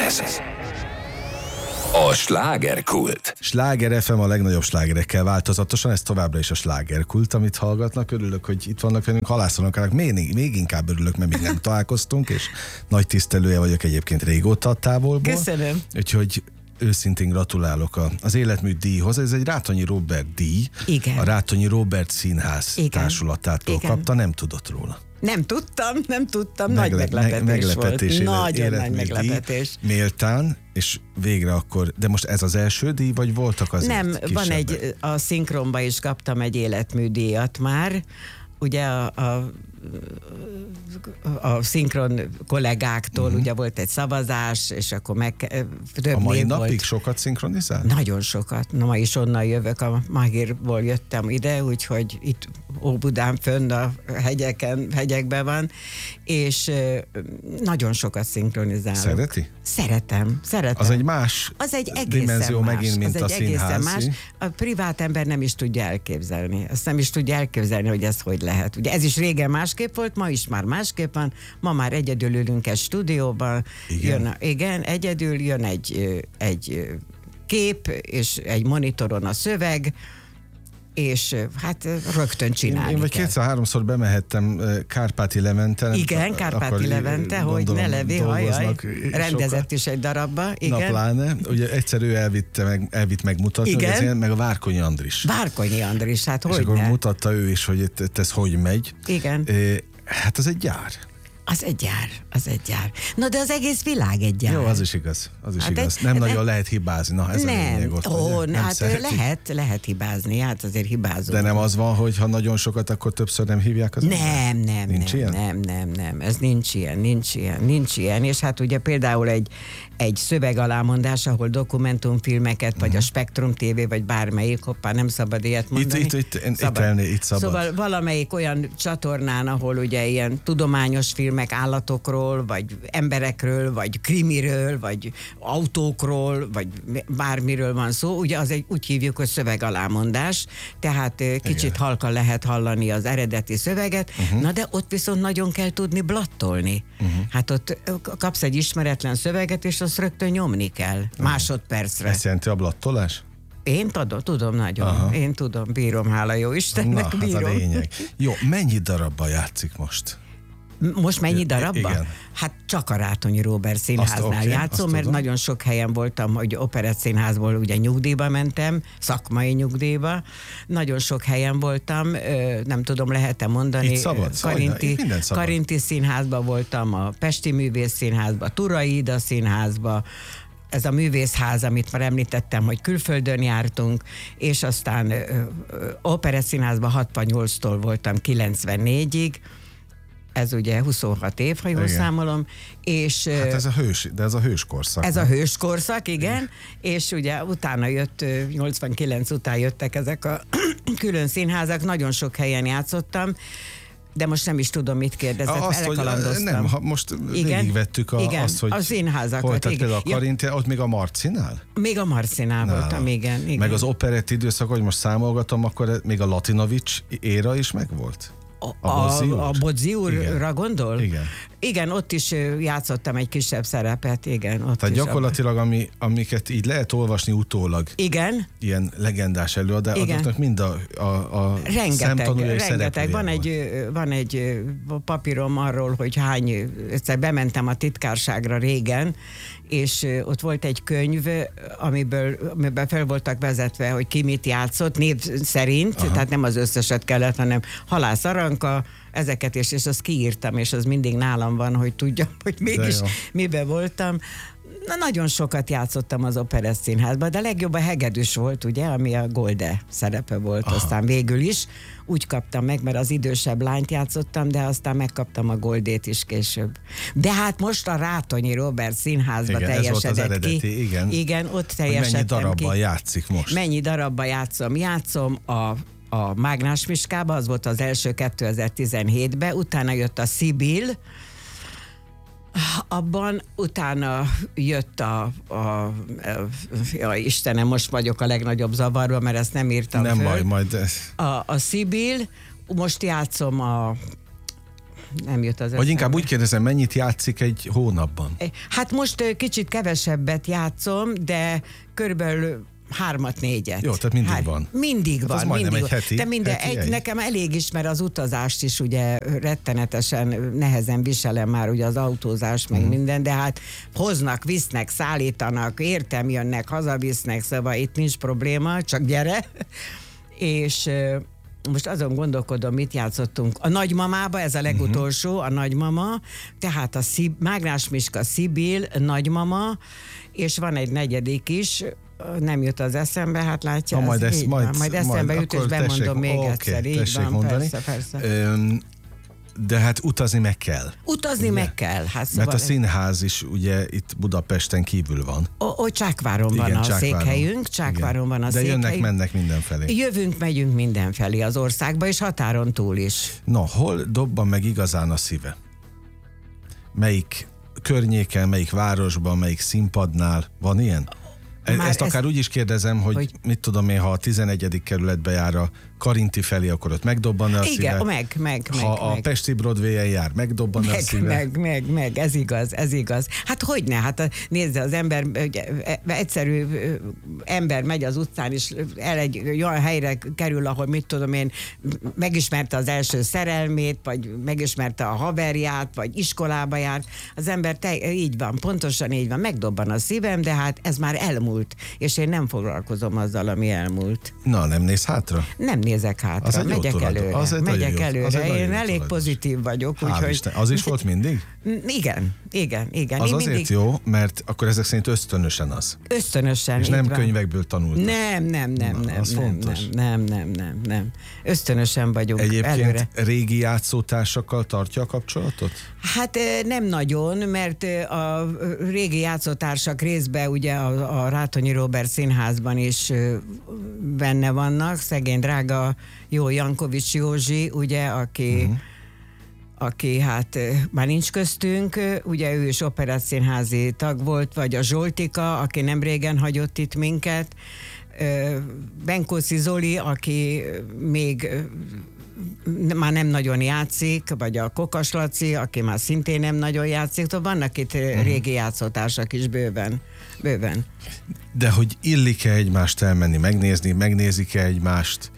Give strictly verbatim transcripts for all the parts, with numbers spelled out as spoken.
Ez a Slágerkult. Sláger ef em a legnagyobb slágerekkel változatosan, ez továbbra is a Slágerkult, amit hallgatnak. Örülök, hogy itt vannak velünk, halászolnak, még, még inkább örülök, mert még nem találkoztunk, és nagy tisztelője vagyok egyébként régóta a távolból. Köszönöm. Úgyhogy őszintén gratulálok az életmű díjhoz. Ez egy Rátonyi Róbert díj. Igen. A Rátonyi Róbert Színház Igen. társulatától Igen. kapta, nem tudott róla. Nem tudtam, nem tudtam, Megle- nagy meglepetés, meg- meglepetés volt. élet- Nagyon nagy életmű meglepetés. díj, méltán, és végre akkor, de most ez az első díj, vagy voltak azért Nem, kisebbek? van egy, a szinkronba is kaptam egy életműdíjat már, ugye a, a a szinkron kollégáktól uh-huh. ugye volt egy szavazás, és akkor meg több A mai név napig volt. sokat szinkronizál? Nagyon sokat. Na, ma is onnan jövök, a Magírból jöttem ide, úgyhogy itt Óbudán fönn a hegyeken, hegyekben van, és nagyon sokat szinkronizálok. Szereti? Szeretem, szeretem. Az egy más Az egy egészen dimenzió más. megint, mint az a egy egészen más. színházi. A privát ember nem is tudja elképzelni. Azt nem is tudja elképzelni, hogy ez hogy lehet. Ugye ez is régen másképp volt, ma is már másképp van. Ma már egyedül ülünk egy stúdióban. Igen? Jön, igen, egyedül jön egy, egy kép, és egy monitoron a szöveg, és hát rögtön csinálni Én, én vagy kell. kétszer-háromszor bemehettem Kárpáti Levente. Igen, Kárpáti Levente, hogy ne levi, hajjaj, rendezett is egy darabba. Igen. Na pláne, ugye egyszer ő elvitte meg, elvitt megmutatni, Igen. hogy ez meg a Várkonyi Andris. Várkonyi Andris, hát És hogy akkor ne? mutatta ő is, hogy itt, itt ez hogy megy. Igen. É, hát az egy gyár. Az egy gyár, az egy gyár. Na de az egész világ egy gyár. Jó, az is igaz. Az is Hát igaz. egy- Nem de- nagyon lehet hibázni. Na, ez a nem, lényeg ott. ó, ugye? nem hát szereti. lehet, lehet hibázni, hát azért hibázunk. De nem az van, hogy ha nagyon sokat, akkor többször nem hívják az Nem, embert? nem, Nincs nem, ilyen? nem, nem, nem, ez nincs ilyen, nincs ilyen, nincs ilyen, és hát ugye például egy, egy szövegalámondás, ahol dokumentumfilmeket, vagy a Spektrum té vé, vagy bármelyik, hoppá, nem szabad ilyet mondani. Itt, itt, itt, itt, elné, itt szabad. Szóval valamelyik olyan csatornán, ahol ugye ilyen tudományos filmek állatokról, vagy emberekről, vagy krimiről, vagy autókról, vagy bármiről van szó, ugye az egy, úgy hívjuk, hogy szövegalámondás, tehát eh, kicsit Igen. halkan lehet hallani az eredeti szöveget, uh-huh. na de ott viszont nagyon kell tudni blattolni. Uh-huh. Hát ott kapsz egy ismeretlen szöveget, és azt rögtön nyomni kell, uh-huh. másodpercre. Ezt jelenti a blattolás? Én tudom, tudom nagyon, Aha. én tudom, bírom, hála jó Istennek, Na, bírom. hát a lényeg. Jó, mennyi darabban játszik most? Most mennyi darabban? Igen. Hát csak a Rátonyi Róbert Színháznál Azt, oké, játszom, azt mert tudom. nagyon sok helyen voltam, hogy Operettszínházból ugye nyugdíjba mentem, szakmai nyugdíjba. Nagyon sok helyen voltam, ö, nem tudom, lehet-e mondani. Itt szabad, Karinti, itt minden szabad. Karinti Színházba voltam, a Pesti Művész Színházba, Turai Ida Színházba, ez a művészház, amit már említettem, hogy külföldön jártunk, és aztán ö, ö, Operettszínházban hatvannyolctól voltam kilencvennégyig, ez ugye huszonhat év, ha jól Igen. számolom, és Hát ez a hős, de ez a hős korszak. ez a nem? hőskorszak, igen, és ugye utána jött, nyolcvankilenc után jöttek ezek a külön színházak, nagyon sok helyen játszottam, de most nem is tudom, mit kérdezett, Azt, hogy elkalandoztam. nem, ha most Igen? végigvettük a, Igen, azt, hogy a színházakat, hol, tehát igen. például a Ja. Karinti, ott még a Marcinál? Még a Marcinál Na, voltam, igen, igen. Meg az operett időszak, hogy most számolgatom, akkor még a Latinovics éra is megvolt? A, a, a Bodzsi úrra gondol? Igen. Igen, ott is ö, játszottam egy kisebb szerepet, igen. Ott Tehát is gyakorlatilag, ami, amiket így lehet olvasni utólag, Igen, ilyen legendás előadás, Igen. azoknak mind a, a, a rengeteg, szemtanúja és rengeteg. szereplője Van volt. egy, ö, van egy ö, papírom arról, hogy hány, ö, egyszer bementem a titkárságra régen, és ö, ott volt egy könyv, amiből, amiből fel voltak vezetve, hogy ki mit játszott, név szerint, Aha. tehát nem az összeset kellett, hanem Halász Aranka, ezeket, és, és azt kiírtam, és az mindig nálam van, hogy tudjam, hogy mégis jó. miben voltam. Na, nagyon sokat játszottam az Operettszínházban, de legjobb a Hegedűs volt, ugye, ami a Golde szerepe volt. Aha. Aztán végül is úgy kaptam meg, mert az idősebb lányt játszottam, de aztán megkaptam a Goldét is később. De hát most a Rátonyi Róbert Színházba Igen, ez volt az teljesedett eredeti, ki. igen. Igen, ott Hogy teljesedtem mennyi darabban ki. játszik most? Mennyi darabban játszom? Játszom a a Mágnás Miskába, az volt az első kétezer-tizenhétben, utána jött a Szibil, abban utána jött a, a, a ja, Istenem, most vagyok a legnagyobb zavarban, mert ezt nem írtam Nem föl. baj, majd... A, a Szibil, most játszom a nem jut az eszembe. Vagy inkább úgy kérdezem, mennyit játszik egy hónapban? Hát most kicsit kevesebbet játszom, de körülbelül hármat, négyet. Jó, tehát mindig Hár... van. Mindig hát van, az majdnem mindig egy heti, van. De minden, heti egy, egy. nekem elég is, mert az utazást is ugye rettenetesen nehezen viselem már, ugye az autózás, meg mm. minden, de hát hoznak, visznek, szállítanak, értem, jönnek, hazavisznek, szóval itt nincs probléma, csak gyere. És most azon gondolkodom, mit játszottunk. A Nagymamába, ez a legutolsó, a Nagymama, tehát a Szib, Mágnás Miska, Szibil, Nagymama, és van egy negyedik is, nem jut az eszembe, hát látja, ha, majd, ez ezt, így majd, van. Majd eszembe jut, és bemondom tessék, még okay, egyszer. Így van, mondani. persze, persze. Öm, de hát utazni meg kell. Utazni ugye? meg kell. Hát Mert szóval a színház is ugye itt Budapesten kívül van. Ó, Csákváron igen, van a Csákváron. székhelyünk, Csákváron igen. van a de székhelyünk. De jönnek, mennek mindenfelé. Jövünk, megyünk mindenfelé az országba, és határon túl is. No, hol dobban meg igazán a szíve? Melyik környéken, melyik városban, melyik színpadnál? Van ilyen? Már ezt akár ezt... úgy is kérdezem, hogy, hogy mit tudom én, ha a tizenegyedik kerületbe jár a Karinti felé, akkor ott megdobban a szíve. Igen, meg, meg, Ha meg, a meg. Pesti Broadway-en jár, megdobban meg, a szíve. Meg, meg, meg, ez igaz, ez igaz. Hát hogyne, hát nézze, az ember, egyszerű ember megy az utcán, és el egy olyan helyre kerül, ahol mit tudom én, megismerte az első szerelmét, vagy megismerte a haverját, vagy iskolába járt. Az ember te, így van, pontosan így van, megdobban a szívem, de hát ez már elmúlt, és én nem foglalkozom azzal, ami elmúlt. Na, nem néz hátra? Nem nézek hátra, megyek előre. Az megyek előre. Én elég tulajdon. pozitív vagyok. Úgyhogy... Az is volt mindig? Igen, igen, igen. Az Én azért mindig... jó, mert akkor ezek szerint ösztönösen az. Ösztönösen. És nem van. könyvekből tanultak. Nem, nem, nem, Na, nem, az nem, fontos. nem, nem, nem, nem. Ösztönösen vagyunk Egyébként előre. régi játszótársakkal tartja a kapcsolatot? Hát nem nagyon, mert a régi játszótársak részben ugye a, a Rátonyi Róbert Színházban is benne vannak, szegény drága jó Jankovics Józsi, ugye, aki uh-huh. aki hát már nincs köztünk, ugye ő is operettszínházi tag volt, vagy a Zsoltika, aki nem régen hagyott itt minket, Benkószi Zoli, aki még már nem nagyon játszik, vagy a Kokas Laci, aki már szintén nem nagyon játszik, tehát vannak itt uh-huh. régi játszótársak is bőven. bőven. De hogy illik-e egymást elmenni, megnézni, megnézik-e egymást?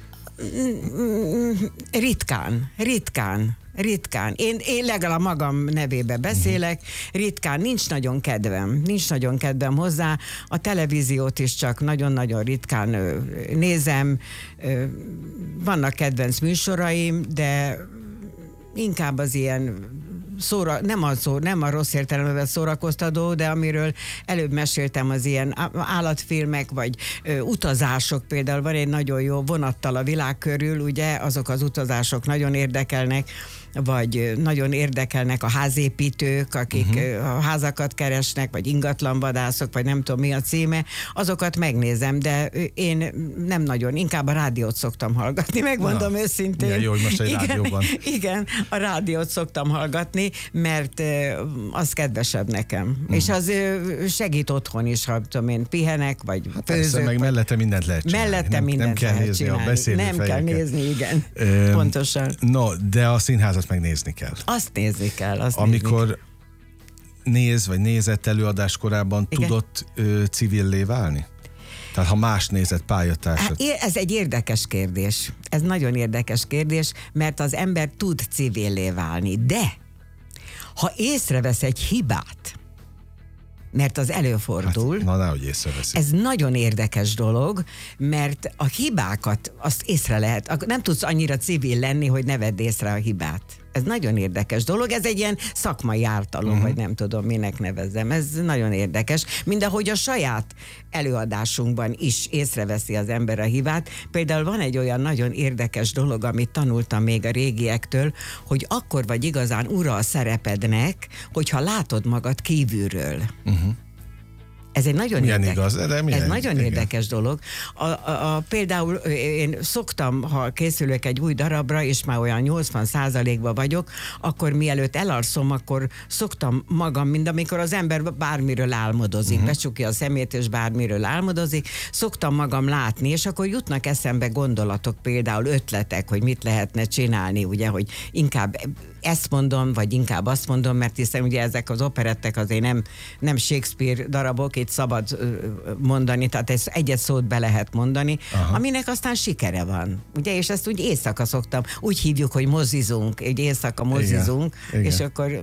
Ritkán, ritkán. Ritkán. Én, én legalább magam nevébe beszélek, ritkán, nincs nagyon kedvem, nincs nagyon kedvem hozzá. A televíziót is csak nagyon-nagyon ritkán ö, nézem. Ö, vannak kedvenc műsoraim, de inkább az ilyen szóra, nem a, szó, nem a rossz értelemben szórakoztató, de amiről előbb meséltem, az ilyen állatfilmek, vagy ö, utazások, például van egy nagyon jó Vonattal a világ körül, ugye, azok az utazások nagyon érdekelnek, vagy nagyon érdekelnek a házépítők, akik uh-huh. a házakat keresnek, vagy ingatlanvadászok, vagy nem tudom mi a címe, azokat megnézem, de én nem nagyon, inkább a rádiót szoktam hallgatni, megmondom Na, őszintén. Milyen jó, hogy most egy igen, rádióban. Igen, a rádiót szoktam hallgatni, mert az kedvesebb nekem. Uh-huh. És az segít otthon is, ha tudom én, pihenek, vagy hát főzök. Persze, meg vagy... mellette mindent lehet csinálni. Mellette nem, mindent nem kell lehet nézni csinálni. a beszélő Nem fejeket. kell nézni, igen. Üm, Pontosan. No, de a színházat megnézni kell. Azt nézni kell. Azt Amikor nézni kell. néz, vagy nézett előadás korában, igen. tudott ö, civillé válni? Tehát ha más nézett pályatársat. Hát, ez egy érdekes kérdés. Ez nagyon érdekes kérdés, mert az ember tud civillé válni, de ha észrevesz egy hibát, mert az előfordul. Hát, na, nehogy észreveszi. Ez nagyon érdekes dolog, mert a hibákat azt észre lehet. Nem tudsz annyira civil lenni, hogy ne vedd észre a hibát. Ez nagyon érdekes dolog, ez egy ilyen szakmai ártalom, uh-huh. vagy nem tudom, minek nevezzem. Ez nagyon érdekes. Mindahogy a saját előadásunkban is észreveszi az ember a hibát. Például van egy olyan nagyon érdekes dolog, amit tanultam még a régiektől, hogy akkor vagy igazán ura a szerepednek, hogyha látod magad kívülről. Uh-huh. Ez egy nagyon milyen érdekes, igaz, de milyen, ez nagyon igen. érdekes dolog. A, a, a, például én szoktam, ha készülök egy új darabra, és már olyan nyolcvan százalékban vagyok, akkor mielőtt elalszom, akkor szoktam magam, mint amikor az ember bármiről álmodozik, uh-huh. becsukja a szemét, és bármiről álmodozik, szoktam magam látni, és akkor jutnak eszembe gondolatok, például ötletek, hogy mit lehetne csinálni, ugye, hogy inkább ezt mondom, vagy inkább azt mondom, mert hiszen ugye ezek az operettek azért nem, nem Shakespeare darabok, itt szabad mondani, tehát ez egyet szót be lehet mondani, aha. aminek aztán sikere van. Ugye, és ezt úgy éjszaka szoktam, úgy hívjuk, hogy mozizunk, egy éjszaka mozizunk, igen, és igen. akkor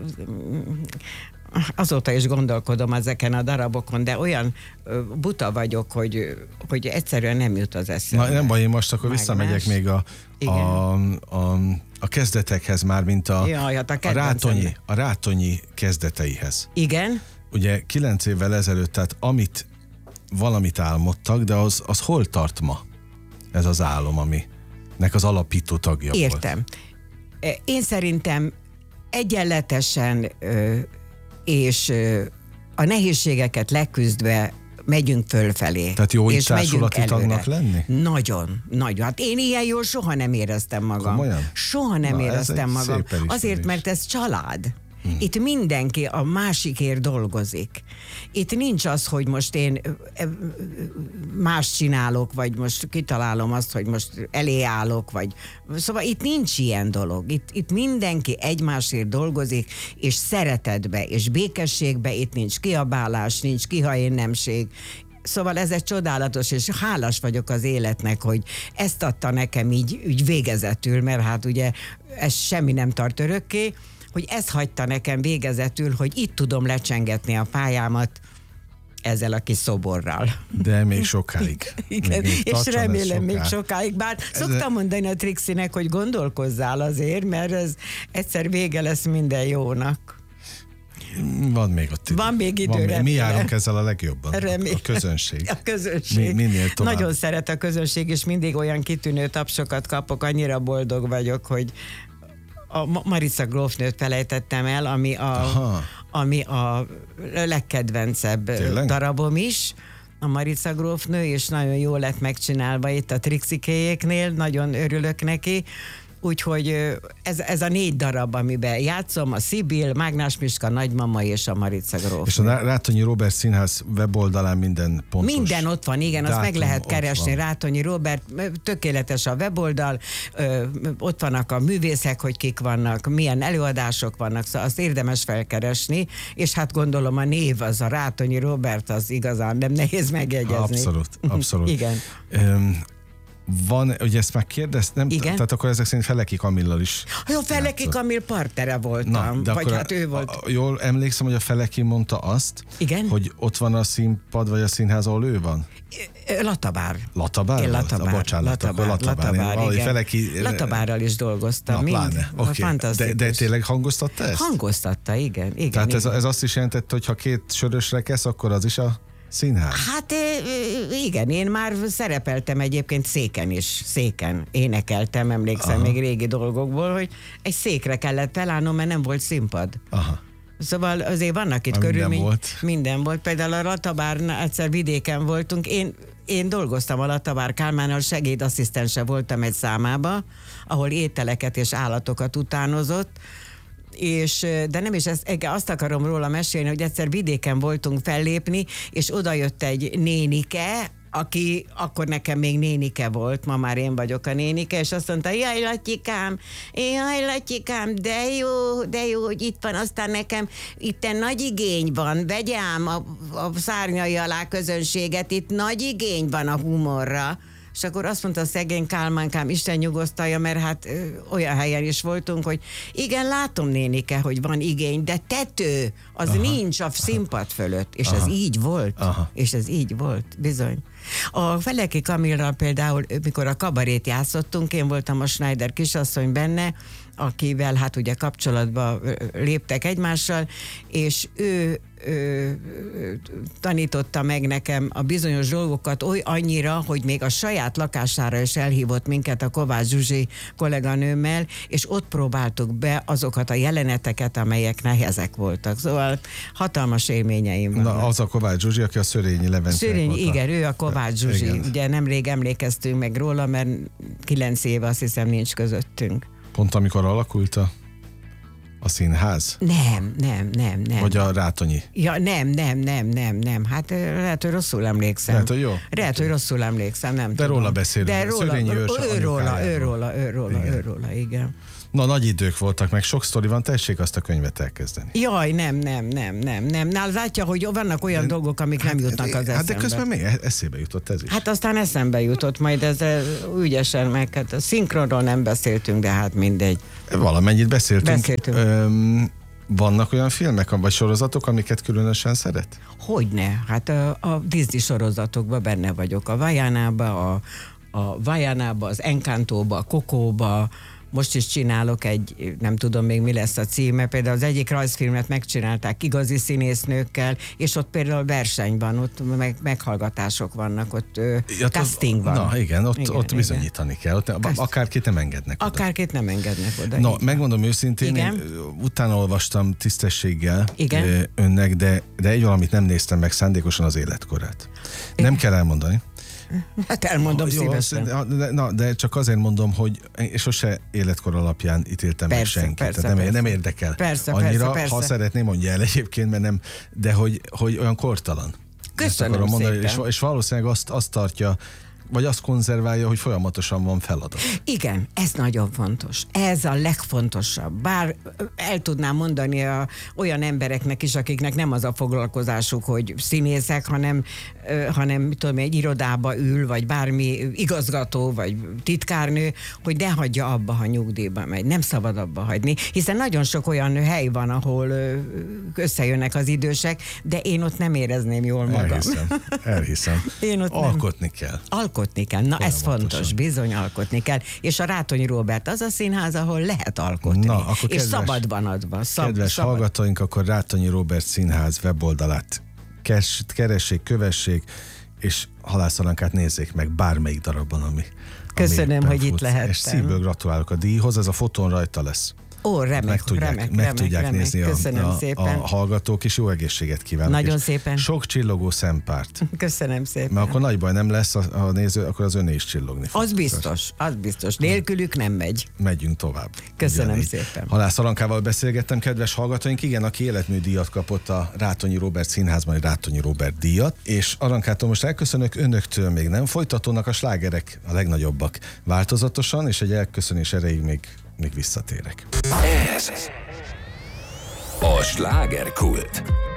azóta is gondolkodom ezeken a darabokon, de olyan buta vagyok, hogy, hogy egyszerűen nem jut az eszembe. Na, nem baj, én most akkor Mágnás. Visszamegyek még a, a, a, a kezdetekhez már, mint a, Jaj, hát a, a, rátonyi, a rátonyi kezdeteihez. Igen. Ugye kilenc évvel ezelőtt, tehát amit valamit álmodtak, de az, az hol tart ma? Ez az álom, aminek az alapító tagja Értem. volt. Én szerintem egyenletesen és a nehézségeket leküzdve megyünk fölfelé. Tehát jó és társulati tagnak lenni? Nagyon, nagyon. Hát én ilyen jól soha nem éreztem magam. Komolyan? Soha nem Na, éreztem magam. Azért, mert ez család. Hmm. Itt mindenki a másikért dolgozik. Itt nincs az, hogy most én más csinálok, vagy most kitalálom azt, hogy most elé állok, vagy... Szóval itt nincs ilyen dolog. Itt, itt mindenki egymásért dolgozik, és szeretetbe, és békességbe, itt nincs kiabálás, nincs kihaénnemség. Szóval ez egy csodálatos, és hálás vagyok az életnek, hogy ezt adta nekem így, így végezetül, mert hát ugye ez semmi nem tart örökké, hogy ez hagyta nekem végezetül, hogy itt tudom lecsengetni a pályámat ezzel a kis szoborral. De még sokáig. Igen, még, még és remélem még sokáig. Bár ez szoktam mondani a Trixinek, hogy gondolkozzál azért, mert ez egyszer vége lesz minden jónak. Van még ott idő. Van még idő, Van, mi járunk ezzel a legjobban. Remélem. A közönség. A közönség. Mi, minél tovább. Nagyon szeret a közönség, és mindig olyan kitűnő tapsokat kapok, annyira boldog vagyok, hogy a Marica grófnőt felejtettem el, ami a, ami a legkedvencebb Tényleg? darabom is, a Marica grófnő, és nagyon jól lett megcsinálva itt a Trixikéjéknél, nagyon örülök neki. Úgyhogy ez, ez a négy darab, amiben játszom, a Szibil, Mágnás Miska nagymama és a Marica grófnő. És a Rátonyi Róbert Színház weboldalán minden pontos. Minden ott van, igen, azt meg lehet keresni. Rátonyi Róbert, tökéletes a weboldal, ott vannak a művészek, hogy kik vannak, milyen előadások vannak, szóval azt érdemes felkeresni, és hát gondolom a név, az a Rátonyi Róbert, az igazán nem nehéz megjegyezni. Abszolút, abszolút. Igen. Um, Van, ugye ezt már kérdeztem, Igen? tehát akkor ezek szerint Feleki Kamillal is Jó, Feleki játszott. Kamil partnere voltam, Na, de vagy hát ő volt. A, jól emlékszem, hogy a Feleki mondta azt, Igen? hogy ott van a színpad, vagy a színház, ahol ő van? Latabár. Latabár? Én Latabár. Bocsánat, Latabár, Latabár. Latabár, igen. Feleki... Latabárral is dolgoztam. Na, pláne. Okay. De, de tényleg hangoztatta ezt? Hangoztatta, igen. igen Tehát igen. Ez, ez azt is jelentette, hogy ha két sörösre kezd, akkor az is a színház? Hát igen, én már szerepeltem egyébként széken is, széken énekeltem, emlékszem Aha. még régi dolgokból, hogy egy székre kellett felállnom, mert nem volt színpad. Aha. Szóval azért vannak itt körülmény. Minden volt. Minden volt. Például a Latabárnál egyszer vidéken voltunk, én Én dolgoztam a Latabár Kálmánnal, segédasszisztense voltam egy számába, ahol ételeket és állatokat utánozott, és, de nem is ezt, azt akarom róla mesélni, hogy egyszer vidéken voltunk fellépni, és odajött egy nénike, aki akkor nekem még nénike volt, ma már én vagyok a nénike, és azt mondta, jaj, Latyikám, jaj, Latyikám, de jó, de jó, hogy itt van, aztán nekem itt nagy igény van, vegye ám a, a szárnyai alá közönséget, itt nagy igény van a humorra. És akkor azt mondta a szegény Kálmánkám, Isten nyugosztalja, mert hát ö, olyan helyen is voltunk, hogy igen, látom nénike, hogy van igény, de tető, az Aha. nincs a színpad fölött. És Aha. ez így volt. Aha. És ez így volt, bizony. A Feleki Kamillal például, mikor a kabarét játszottunk, én voltam a Schneider kisasszony benne, akivel hát ugye kapcsolatba léptek egymással, és ő Ö, ö, tanította meg nekem a bizonyos dolgokat oly annyira, hogy még a saját lakására is elhívott minket a Kovács Zsuzsi kolléganőmmel, és ott próbáltuk be azokat a jeleneteket, amelyek nehezek voltak. Szóval hatalmas élményeim vannak. Na, az a Kovács Zsuzsi, aki a Szörényi Levente. Szörényi, igen, ő a Kovács Zsuzsi. Igen. Ugye nemrég emlékeztünk meg róla, mert kilenc éve azt hiszem nincs közöttünk. Pont amikor alakult a A színház? Nem, nem, nem, nem. Vagy a Rátonyi? Ja, nem, nem, nem, nem, nem. Hát lehet, hogy rosszul emlékszem. Lehet, hogy jó? Lehet, hogy rosszul emlékszem, nem De tudom. róla beszélünk. De róla, Szörényi ős ő róla, ő róla, ő róla, ő róla, igen. Na, nagy idők voltak, meg sok sztori van, tessék azt a könyvet elkezdeni. Jaj, nem, nem, nem, nem, nem. Nál látja, hogy vannak olyan de, dolgok, amik hát, nem jutnak az eszembe. Hát de közben még eszébe jutott ez is. Hát aztán eszembe jutott, majd ez ügyesen meg, hát a szinkronról nem beszéltünk, de hát mindegy. Valamennyit beszéltünk. Beszéltünk. Öm, vannak olyan filmek, vagy sorozatok, amiket különösen szeret? Hogyne, hát a, a Disney sorozatokban benne vagyok. A Vajánába, a, a Vajánába, az Encantóba, a Kokóba, most is csinálok egy, nem tudom még mi lesz a címe, például az egyik rajzfilmet megcsinálták igazi színésznőkkel, és ott például verseny van, ott meg, meghallgatások vannak, ott ja, casting van. Na igen, ott, igen, ott bizonyítani igen. kell, ott Kaszt... akárkit nem engednek oda. Akárkit nem engednek oda. Na, megmondom őszintén, igen? Én utána olvastam tisztességgel igen? önnek, de, de egy valamit nem néztem meg szándékosan, az életkorát. Igen. Nem kell elmondani. Hát elmondom jó, szívesen. De, na, de csak azért mondom, hogy én sose életkor alapján ítéltem persze, meg senkit. Persze, Tehát nem, persze. nem érdekel Persze, annyira, persze, persze. ha szeretné, mondja el egyébként, mert nem, de hogy, hogy olyan kortalan. Köszönöm mondani, és, és valószínűleg azt, azt tartja, vagy azt konzerválja, hogy folyamatosan van feladat. Igen, ez nagyon fontos. Ez a legfontosabb. Bár el tudnám mondani a, olyan embereknek is, akiknek nem az a foglalkozásuk, hogy színészek, hanem, ö, hanem mit tudom, egy irodába ül, vagy bármi igazgató, vagy titkárnő, hogy ne hagyja abba, ha nyugdíjba megy. Nem szabad abba hagyni, hiszen nagyon sok olyan hely van, ahol ö, összejönnek az idősek, de én ott nem érezném jól magam. Elhiszem, elhiszem. Én ott alkotni nem. kell. Alkotni kell. Na, ez fontos, bizony alkotni kell. És a Rátonyi Róbert az a színház, ahol lehet alkotni. Na, és kedves, szabad van adva. Szab, kedves szabad. hallgatóink, akkor Rátonyi Róbert Színház weboldalát keressék, kövessék, és Halász Arankát nézzék meg bármelyik darabban, ami Köszönöm, ami hogy itt lehettem. És szívből gratulálok a díjhoz, ez a fotón rajta lesz. Ó, remek, meg tudják, remek, meg remek, tudják remek. nézni a, a, a hallgatók, és jó egészséget kívánok. Nagyon szépen. Sok csillogó szempárt. Köszönöm szépen. Mert akkor nagy baj nem lesz a, a néző, akkor az öné is csillogni fog. Az biztos, az biztos. Nélkülük nem megy. Megyünk tovább. Köszönöm Ugyanígy. szépen. Halász Arankával beszélgettem, kedves hallgatóink. Igen, aki életműdíjat kapott a Rátonyi Róbert Színházban, egy Rátonyi Róbert díjat. És Arankától most elköszönök, önöktől még nem. Folytatónak a slágerek a legnagyobbak változatosan, és egy elköszönés erejéig még még visszatérek. Ez a slágerkult.